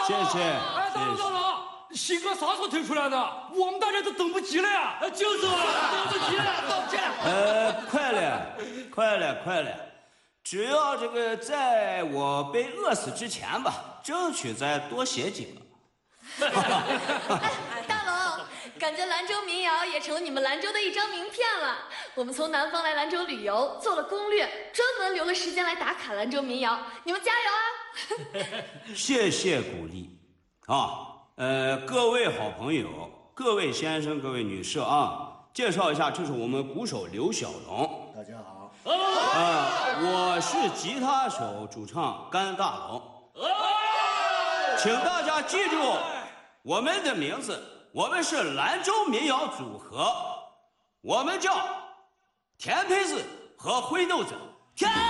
谢谢。 哎，等等，新歌啥时候推出来的？我们大家都等不及了呀！就是啊，等不及了，等不及了。 快了，只要这个在我被饿死之前吧，争取再多写几个。 大龙，感觉兰州民谣也成了你们兰州的一张名片了。我们从南方来兰州旅游，做了攻略，专门留了时间来打卡兰州民谣。你们加油啊！ 谢谢鼓励啊！各位好朋友，各位先生，各位女士啊，介绍一下，这是我们鼓手刘小龙。 大家好。 我是吉他手主唱甘大龙。请大家记住我们的名字，我们是兰州民谣组合，我们叫甜胚子和灰豆子。